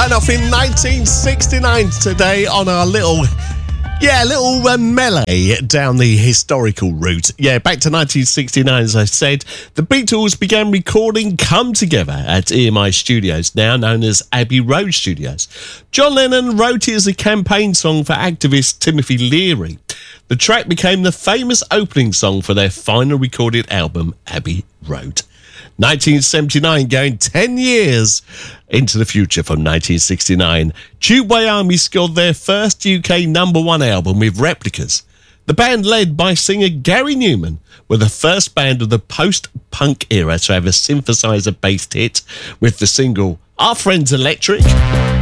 Going off in 1969 today on our little melee down the historical route. Yeah, back to 1969, as I said. The Beatles began recording Come Together at EMI Studios, now known as Abbey Road Studios. John Lennon wrote it as a campaign song for activist Timothy Leary. The track became the famous opening song for their final recorded album, Abbey Road. 1979, going 10 years into the future from 1969. Tubeway Army scored their first UK #1 album with Replicas. The band, led by singer Gary Newman, were the first band of the post-punk era to have a synthesizer-based hit with the single Our Friends Electric.